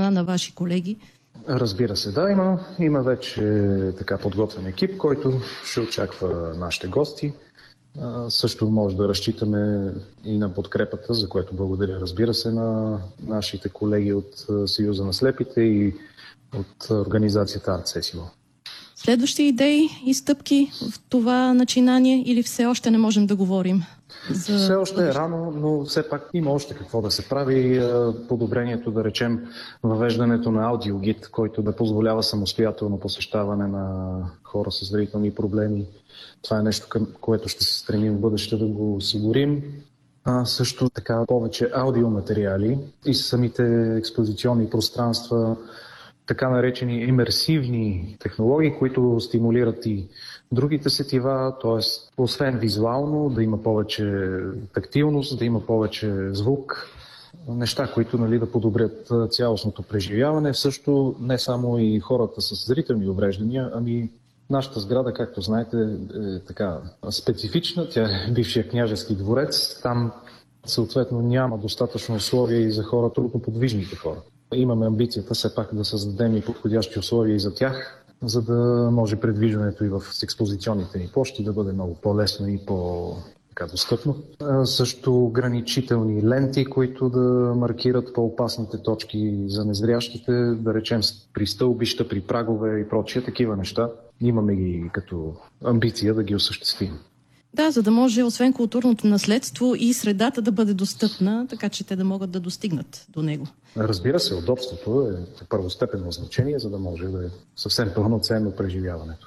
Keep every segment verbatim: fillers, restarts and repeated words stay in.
страна на ваши колеги? Разбира се, да, има, има вече така подготвен екип, който ще очаква нашите гости. А, също може да разчитаме и на подкрепата, за което благодаря, разбира се, на нашите колеги от Съюза на слепите и от организацията ArtSessimo. Следващи идеи и стъпки в това начинание или все още не можем да говорим? За... Все още е рано, но все пак има още какво да се прави. Подобрението, да речем, въвеждането на аудиогид, който да позволява самостоятелно посещаване на хора с зрителни проблеми. Това е нещо, към което ще се стремим в бъдеще да го осигурим. А също така повече аудиоматериали и самите експозиционни пространства, така наречени имерсивни технологии, които стимулират и другите сетива, т.е. освен визуално да има повече тактилност, да има повече звук, неща, които, нали, да подобрят цялостното преживяване. Също не само и хората с зрителни увреждания, ами нашата сграда, както знаете, е така специфична. Тя е бившия княжески дворец. Там съответно няма достатъчно условия и за хора, трудноподвижните хора. Имаме амбицията все пак да създадем и подходящи условия и за тях, за да може предвиждането и в експозиционните ни площи да бъде много по-лесно и по-достъпно. Също ограничителни ленти, които да маркират по-опасните точки за незрящите, да речем при стълбища, при прагове и прочие, такива неща. Имаме ги като амбиция да ги осъществим. Да, за да може освен културното наследство и средата да бъде достъпна, така че те да могат да достигнат до него. Разбира се, удобството е първостепенно значение, за да може да е съвсем пълноценно преживяването.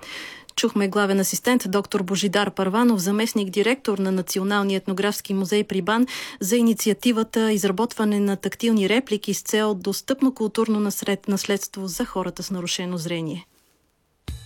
Чухме главен асистент доктор Божидар Първанов, заместник директор на Националния етнографски музей при БАН, за инициативата изработване на тактилни реплики с цел достъпно културно наследство за хората с нарушено зрение.